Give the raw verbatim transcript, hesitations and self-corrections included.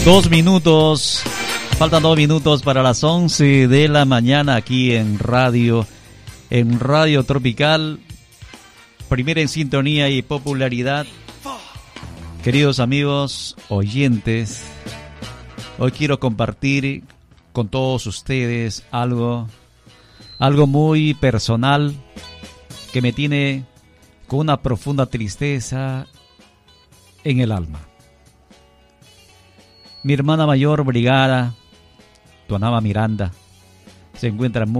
Dos minutos, faltan dos minutos para las once de la mañana aquí en radio, en Radio Tropical, primera en sintonía y popularidad. Queridos amigos oyentes, hoy quiero compartir con todos ustedes algo, algo muy personal que me tiene con una profunda tristeza en el alma. Mi hermana mayor, Brigada Tuanaba Miranda, se encuentra muy